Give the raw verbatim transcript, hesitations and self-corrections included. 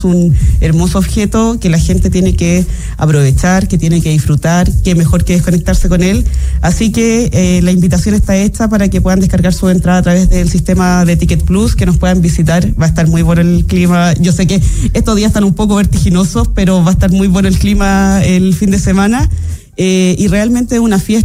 un hermoso objeto que la gente tiene que aprovechar, que tiene que disfrutar, que mejor que desconectarse con él. Así que eh, la invitación está hecha para que puedan descargar su entrada a través del sistema de Ticket Plus, que nos puedan visitar. Va a estar muy bueno el clima. Yo sé que estos días están un poco vertiginosos, pero va a estar muy bueno el clima el fin de semana. Eh, y realmente una fiesta